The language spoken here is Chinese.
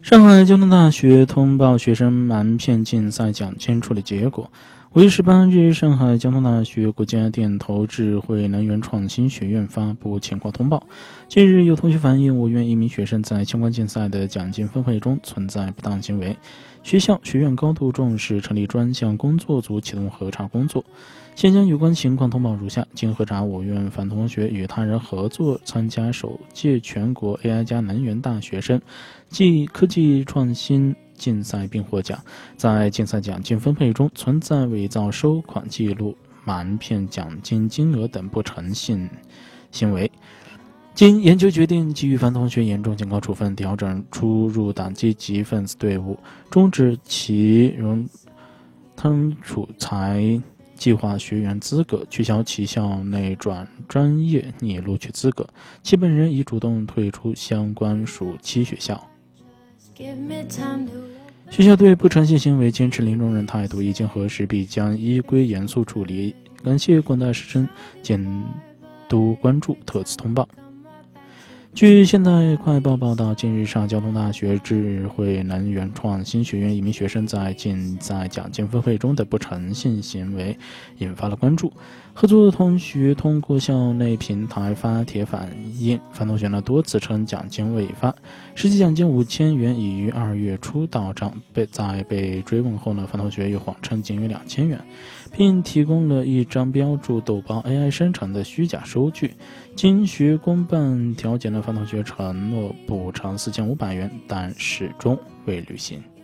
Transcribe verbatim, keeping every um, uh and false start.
上海交通大学通报学生瞒骗竞赛奖金处理结果。五月十八日，上海交通大学国家电投智慧能源创新学院发布情况通报。近日，有同学反映我院一名学生在相关竞赛的奖金分配中存在不当行为，学校学院高度重视，成立专项工作组启动核查工作。现将有关情况通报如下：经核查，我院樊同学与他人合作参加首届全国 A I 加能源大学生暨科技创新竞赛并获奖，在竞赛奖金分配中存在伪造收款记录、瞒骗奖金金额等不诚信行为。经研究决定，给予樊同学严重警告处分，调整出入党积极分子队伍，终止其荣汤储才计划学员资格，取消其校内转专业拟录取资格，其本人已主动退出相关暑期学校。学校对不诚信行为坚持零容忍态度，一经核实必将依规严肃处理。感谢广大师生监督关注，特此通报。据现代快报报道，近日上交通大学智慧能源创新学院一名学生在竞赛奖金分配中的不诚信行为引发了关注。合作的同学通过校内平台发帖反映，樊同学呢多次称奖金未发，实际奖金五千元已于二月初到账。被在被追问后呢，樊同学又谎称仅有两千元，并提供了一张标注豆包 A I 生成的虚假收据。经学公办调解呢，樊同学承诺补偿四千五百元，但始终未履行。